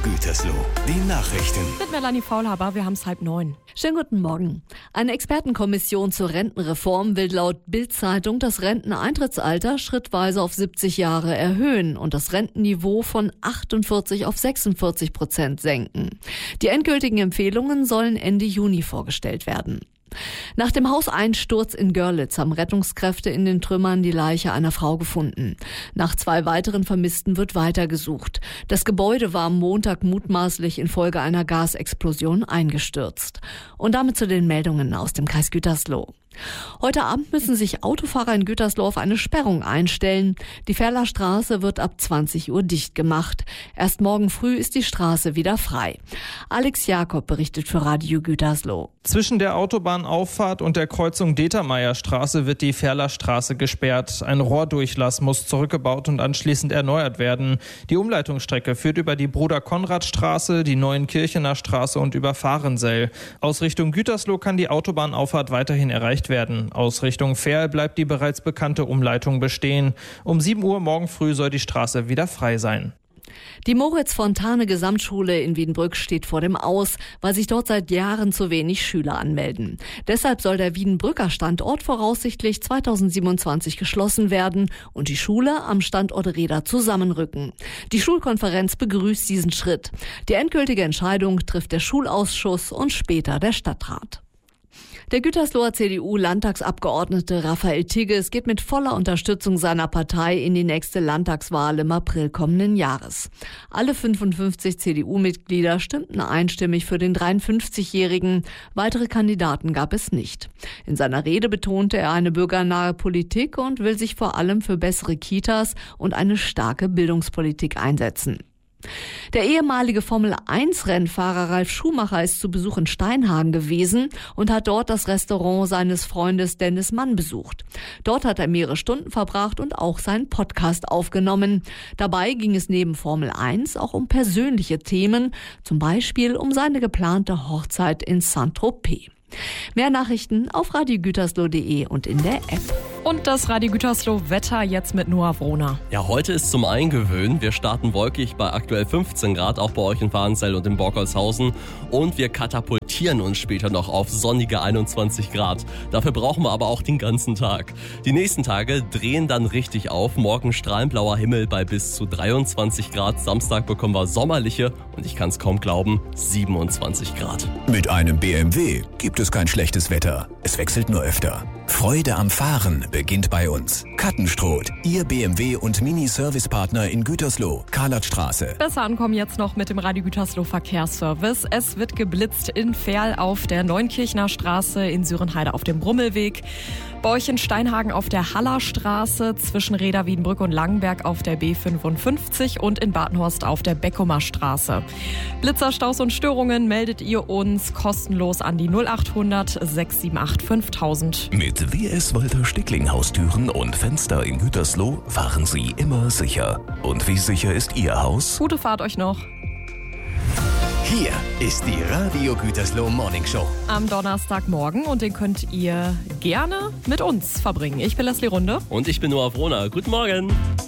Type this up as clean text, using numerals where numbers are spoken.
Gütersloh, die Nachrichten. Mit Melanie Faulhaber, wir haben es 8:30. Schönen guten Morgen. Eine Expertenkommission zur Rentenreform will laut Bild-Zeitung das Renteneintrittsalter schrittweise auf 70 Jahre erhöhen und das Rentenniveau von 48 auf 46% senken. Die endgültigen Empfehlungen sollen Ende Juni vorgestellt werden. Nach dem Hauseinsturz in Görlitz haben Rettungskräfte in den Trümmern die Leiche einer Frau gefunden. Nach 2 weiteren Vermissten wird weitergesucht. Das Gebäude war am Montag mutmaßlich infolge einer Gasexplosion eingestürzt. Und damit zu den Meldungen aus dem Kreis Gütersloh. Heute Abend müssen sich Autofahrer in Gütersloh auf eine Sperrung einstellen. Die Ferlerstraße wird ab 20 Uhr dicht gemacht. Erst morgen früh ist die Straße wieder frei. Alex Jakob berichtet für Radio Gütersloh. Zwischen der Autobahnauffahrt und der Kreuzung Determeierstraße wird die Ferlerstraße gesperrt. Ein Rohrdurchlass muss zurückgebaut und anschließend erneuert werden. Die Umleitungsstrecke führt über die Bruder-Konrad-Straße, die Neuenkirchener Straße und über Fahrensell. Aus Richtung Gütersloh kann die Autobahnauffahrt weiterhin erreicht werden. Aus Richtung Verl bleibt die bereits bekannte Umleitung bestehen. Um 7 Uhr morgen früh soll die Straße wieder frei sein. Die Moritz-Fontane-Gesamtschule in Wiedenbrück steht vor dem Aus, weil sich dort seit Jahren zu wenig Schüler anmelden. Deshalb soll der Wiedenbrücker Standort voraussichtlich 2027 geschlossen werden und die Schule am Standort Reda zusammenrücken. Die Schulkonferenz begrüßt diesen Schritt. Die endgültige Entscheidung trifft der Schulausschuss und später der Stadtrat. Der Gütersloher CDU-Landtagsabgeordnete Raphael Tigges geht mit voller Unterstützung seiner Partei in die nächste Landtagswahl im April kommenden Jahres. Alle 55 CDU-Mitglieder stimmten einstimmig für den 53-Jährigen. Weitere Kandidaten gab es nicht. In seiner Rede betonte er eine bürgernahe Politik und will sich vor allem für bessere Kitas und eine starke Bildungspolitik einsetzen. Der ehemalige Formel-1-Rennfahrer Ralf Schumacher ist zu Besuch in Steinhagen gewesen und hat dort das Restaurant seines Freundes Dennis Mann besucht. Dort hat er mehrere Stunden verbracht und auch seinen Podcast aufgenommen. Dabei ging es neben Formel 1 auch um persönliche Themen, zum Beispiel um seine geplante Hochzeit in Saint-Tropez. Mehr Nachrichten auf radiogütersloh.de und in der App. Und das Radio Gütersloh Wetter jetzt mit Noah Wrohner. Ja, heute ist zum Eingewöhnen. Wir starten wolkig bei aktuell 15 Grad, auch bei euch in Fahrensell und in Borkholzhausen. Und wir katapultieren uns später noch auf sonnige 21 Grad. Dafür brauchen wir aber auch den ganzen Tag. Die nächsten Tage drehen dann richtig auf. Morgen strahlend blauer Himmel bei bis zu 23 Grad. Samstag bekommen wir sommerliche, und ich kann es kaum glauben, 27 Grad. Mit einem BMW gibt es kein schlechtes Wetter. Es wechselt nur öfter. Freude am Fahren beginnt bei uns. Kattenstroth, Ihr BMW- und Mini-Service-Partner in Gütersloh, Karlatstraße. Besser ankommen jetzt noch mit dem Radio Gütersloh Verkehrsservice. Es wird geblitzt in Verl auf der Neuenkirchener Straße, in Sörenheide auf dem Brummelweg, bei euch in Steinhagen auf der Hallerstraße, zwischen Reda, Wiedenbrück und Langenberg auf der B55 und in Badenhorst auf der Beckumer Straße. Blitzer, Staus und Störungen meldet ihr uns kostenlos an die 0800 678 5000. Mit WS Walter Stickling Haustüren und Fenster in Gütersloh fahren Sie immer sicher. Und wie sicher ist Ihr Haus? Gute Fahrt euch noch. Hier ist die Radio Gütersloh Morning Show. Am Donnerstagmorgen, und den könnt ihr gerne mit uns verbringen. Ich bin Leslie Runde. Und ich bin Noah Wrohner. Guten Morgen.